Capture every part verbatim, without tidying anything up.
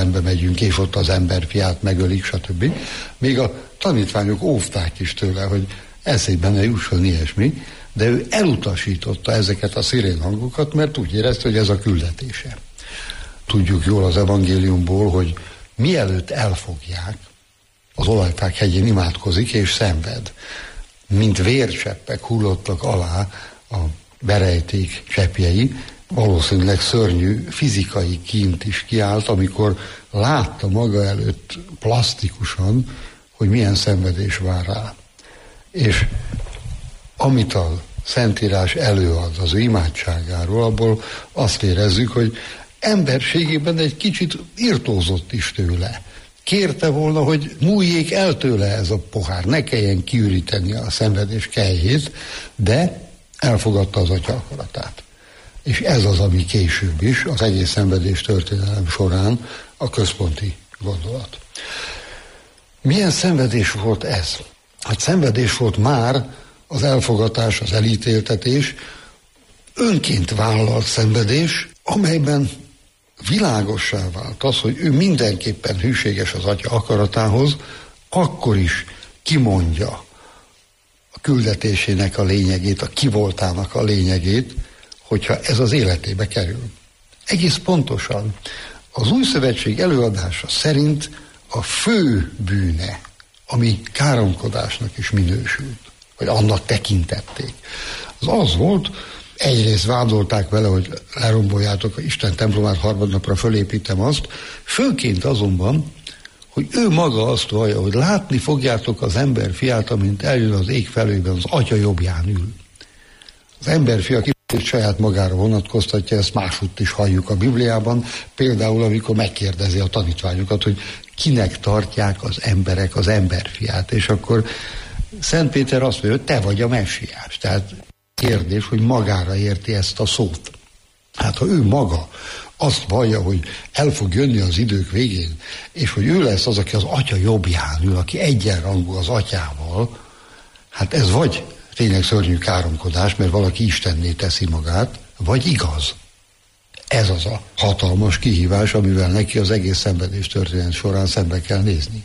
Jeruzsálembe megyünk, és ott az emberfiát megölik, stb. Még a tanítványok óvták is tőle, hogy eszébe ne jusson ilyesmi, de ő elutasította ezeket a szirén hangokat, mert úgy érezte, hogy ez a küldetése. Tudjuk jól az evangéliumból, hogy mielőtt elfogják, az olajfák hegyén imádkozik és szenved. Mint vércseppek hullottak alá a berejték cseppjei, valószínűleg szörnyű fizikai kint is kiállt, amikor látta maga előtt plastikusan, hogy milyen szenvedés vár rá. És amit a Szentírás előad az ő imádságáról, abból azt érezzük, hogy emberségében egy kicsit irtózott is tőle. Kérte volna, hogy múljék el tőle ez a pohár, ne kelljen kiüríteni a szenvedés kelyhét, de elfogadta az Atya akaratát. És ez az, ami később is, az egész szenvedés történelem során a központi gondolat. Milyen szenvedés volt ez? Hát szenvedés volt már az elfogadás, az elítéltetés, önként vállalt szenvedés, amelyben világossá vált az, hogy ő mindenképpen hűséges az Atya akaratához, akkor is kimondja a küldetésének a lényegét, a kivoltának a lényegét, hogyha ez az életébe kerül. Egész pontosan az Új Szövetség előadása szerint a fő bűne, ami káromkodásnak is minősült, vagy annak tekintették, az az volt, egyrészt vádolták vele, hogy leromboljátok Isten templomát, harmadnapra fölépítem azt, főként azonban, hogy ő maga azt vallja, hogy látni fogjátok az emberfiát, amint eljön az ég felőben, az Atya jobbján ül. Az emberfia kicsit saját magára vonatkoztatja, ezt másútt is halljuk a Bibliában, például amikor megkérdezi a tanítványokat, hogy kinek tartják az emberek az emberfiát, és akkor Szent Péter azt mondja, hogy te vagy a messiás. Tehát kérdés, hogy magára érti ezt a szót. Hát ha ő maga azt vallja, hogy el fog jönni az idők végén, és hogy ő lesz az, aki az Atya jobbján ül, aki egyenrangú az Atyával, hát ez vagy tényleg szörnyű káromkodás, mert valaki istenné teszi magát, vagy igaz. Ez az a hatalmas kihívás, amivel neki az egész szenvedés történet során szembe kell nézni.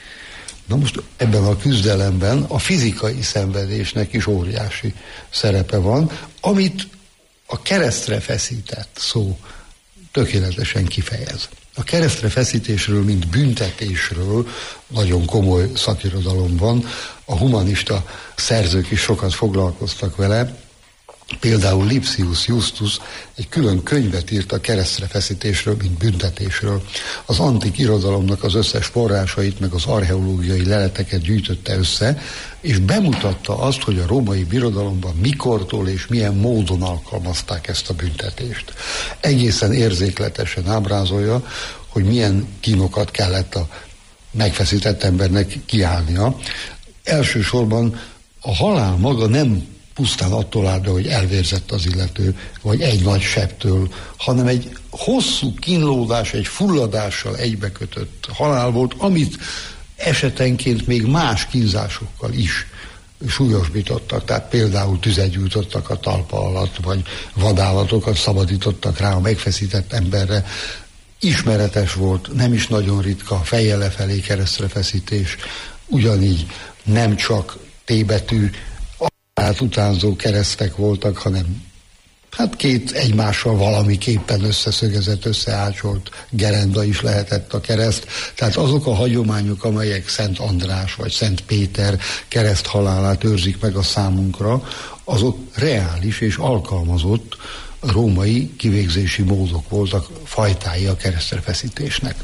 Na most ebben a küzdelemben a fizikai szenvedésnek is óriási szerepe van, amit a keresztre feszített szó tökéletesen kifejez. A keresztre feszítésről, mint büntetésről nagyon komoly szakirodalom van, a humanista szerzők is sokat foglalkoztak vele, például Lipsius Justus egy külön könyvet írt a keresztre feszítésről, mint büntetésről. Az antik irodalomnak az összes forrásait, meg az archeológiai leleteket gyűjtötte össze, és bemutatta azt, hogy a római birodalomban mikortól és milyen módon alkalmazták ezt a büntetést. Egészen érzékletesen ábrázolja, hogy milyen kínokat kellett a megfeszített embernek kiállnia. Elsősorban a halál maga nem pusztán attól áll be, hogy elvérzett az illető, vagy egy nagy sebtől, hanem egy hosszú kínlódás, egy fulladással egybekötött halál volt, amit esetenként még más kínzásokkal is súlyosbítottak, tehát például tüzet gyújtottak a talpa alatt, vagy vadállatokat szabadítottak rá a megfeszített emberre. Ismeretes volt, nem is nagyon ritka, fejjel lefelé keresztrefeszítés, ugyanígy nem csak T-betű, hát utánzó keresztek voltak, hanem hát két egymással valamiképpen összeszögezett, összeácsolt gerenda is lehetett a kereszt. Tehát azok a hagyományok, amelyek Szent András vagy Szent Péter kereszthalálát őrzik meg a számunkra, azok reális és alkalmazott római kivégzési módok voltak, fajtái a keresztrefeszítésnek.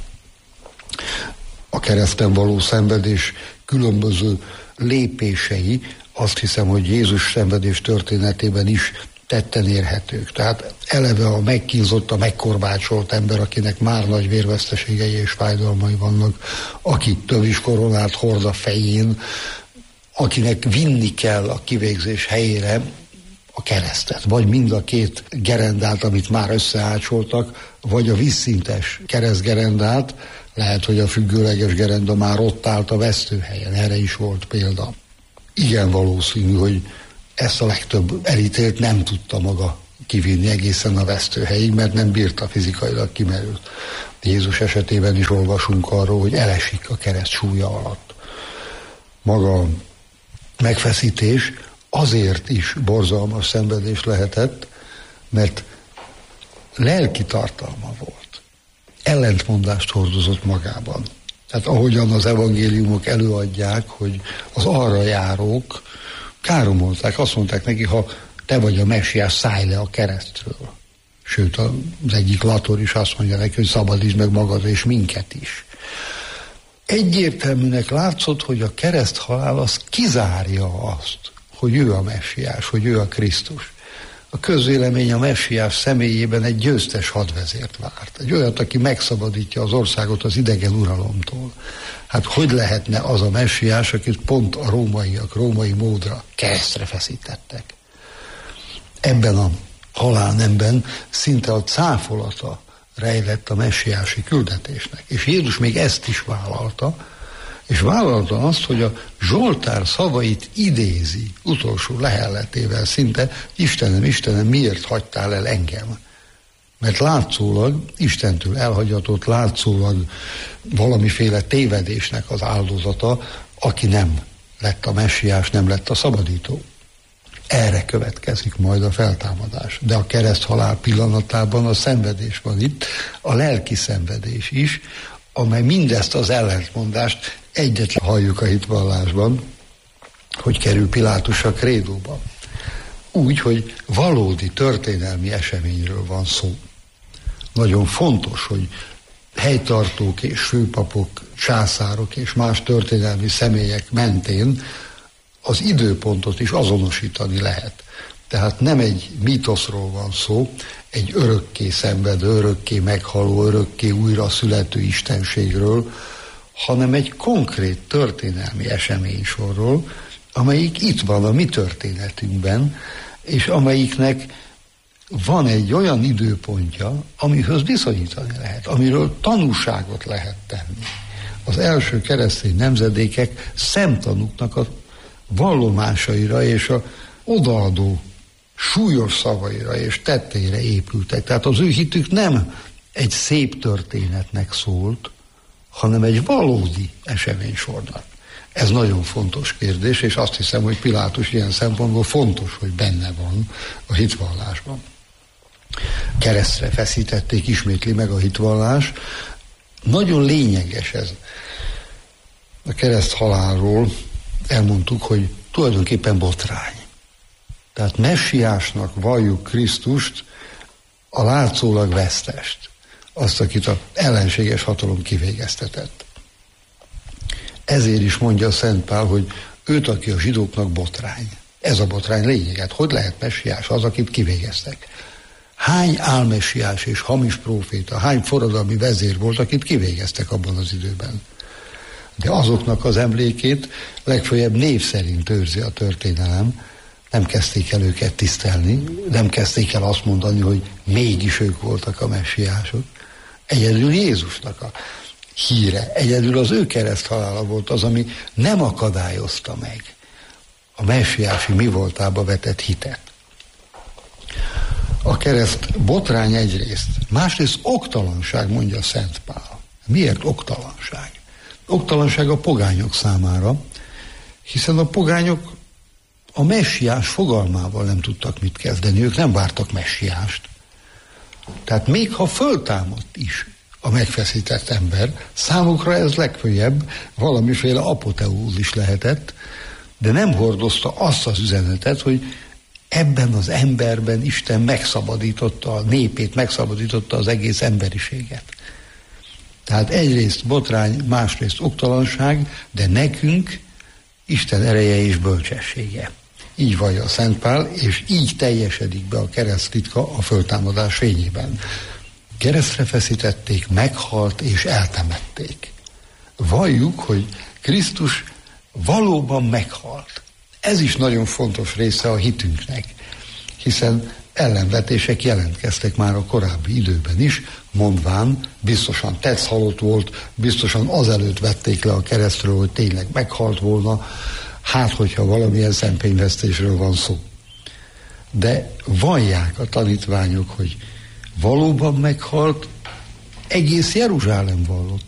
A kereszten való szenvedés különböző lépései, azt hiszem, hogy Jézus szenvedés történetében is tetten érhetők. Tehát eleve a megkínzott, a megkorbácsolt ember, akinek már nagy vérveszteségei és fájdalmai vannak, aki tövis koronát hord a fején, akinek vinni kell a kivégzés helyére a keresztet, vagy mind a két gerendát, amit már összeácsoltak, vagy a vízszintes keresztgerendát, lehet, hogy a függőleges gerenda már ott állt a vesztőhelyen, erre is volt példa. Igen valószínű, hogy ezt a legtöbb elítélt nem tudta maga kivinni egészen a vesztőhelyig, mert nem bírta, fizikailag kimerült. Jézus esetében is olvasunk arról, hogy elesik a kereszt súlya alatt. Maga a megfeszítés azért is borzalmas szenvedés lehetett, mert lelki tartalma volt. Ellentmondást hordozott magában. Tehát ahogyan az evangéliumok előadják, hogy az arra járók káromolták, azt mondták neki, ha te vagy a messiás, szállj le a keresztről. Sőt, az egyik lator is azt mondja neki, hogy szabadítsd meg magad és minket is. Egyértelműnek látszott, hogy a kereszthalál az kizárja azt, hogy ő a messiás, hogy ő a Krisztus. A közvélemény a messiás személyében egy győztes hadvezért várt. Egy olyat, aki megszabadítja az országot az idegen uralomtól. Hát hogy lehetne az a messiás, akit pont a rómaiak, római módra keresztre feszítettek? Ebben a halálnemben szinte a cáfolata rejlett a messiási küldetésnek. És Jézus még ezt is vállalta, és vállalta azt, hogy a Zsoltár szavait idézi utolsó lehelletével szinte: Istenem, Istenem, miért hagytál el engem? Mert látszólag Istentől elhagyatott, látszólag valamiféle tévedésnek az áldozata, aki nem lett a messiás, nem lett a szabadító. Erre következik majd a feltámadás. De a kereszthalál pillanatában a szenvedés van itt, a lelki szenvedés is, amely mindezt az ellentmondást egyetlen halljuk a hitvallásban, hogy kerül Pilátus a krédóban. Úgy, hogy valódi történelmi eseményről van szó. Nagyon fontos, hogy helytartók és főpapok, császárok és más történelmi személyek mentén az időpontot is azonosítani lehet. Tehát nem egy mítoszról van szó, egy örökké szenvedő, örökké meghaló, örökké újra születő istenségről, hanem egy konkrét történelmi eseménysorról, amelyik itt van a mi történetünkben, és amelyiknek van egy olyan időpontja, amihez viszonyítani lehet, amiről tanúságot lehet tenni. Az első keresztény nemzedékek szemtanúknak a vallomásaira és a odaadó súlyos szavaira és tetteire épültek. Tehát az ő hitük nem egy szép történetnek szólt, hanem egy valódi eseménysornak. Ez nagyon fontos kérdés, és azt hiszem, hogy Pilátus ilyen szempontból fontos, hogy benne van a hitvallásban. Keresztre feszítették, ismétli meg a hitvallás. Nagyon lényeges ez. A kereszthalálról elmondtuk, hogy tulajdonképpen botrány. Tehát messiásnak valljuk Krisztust, a látszólag vesztest, azt, akit az ellenséges hatalom kivégeztetett. Ezért is mondja a Szent Pál, hogy őt, aki a zsidóknak botrány. Ez a botrány lényeget. Hogy lehet messiás az, akit kivégeztek? Hány álmessiás és hamis próféta, hány forradalmi vezér volt, akit kivégeztek abban az időben? De azoknak az emlékét legfeljebb név szerint őrzi a történelem. Nem kezdték el őket tisztelni, nem kezdték el azt mondani, hogy mégis ők voltak a messiások. Egyedül Jézusnak a híre, egyedül az ő kereszthalála volt az, ami nem akadályozta meg a messiási mi voltába vetett hitet. A kereszt botrány egyrészt, másrészt oktalanság, mondja Szent Pál. Miért oktalanság? Oktalanság a pogányok számára, hiszen a pogányok a messiás fogalmával nem tudtak mit kezdeni, ők nem vártak messiást. Tehát még ha föltámadt is a megfeszített ember, számukra ez legfőjebb valamiféle apoteózis lehetett, de nem hordozta azt az üzenetet, hogy ebben az emberben Isten megszabadította a népét, megszabadította az egész emberiséget. Tehát egyrészt botrány, másrészt oktalanság, de nekünk Isten ereje és bölcsessége. Így vallja a Szent Pál, és így teljesedik be a kereszt titka a föltámadás fényében. Keresztre feszítették, meghalt és eltemették. Valljuk, hogy Krisztus valóban meghalt. Ez is nagyon fontos része a hitünknek, hiszen ellenvetések jelentkeztek már a korábbi időben is, mondván, biztosan tetsz halott volt, biztosan azelőtt vették le a keresztről, hogy tényleg meghalt volna, hát hogyha valamilyen szempényvesztésről van szó. de vallják a tanítványok, hogy valóban meghalt, egész Jeruzsálem vallott.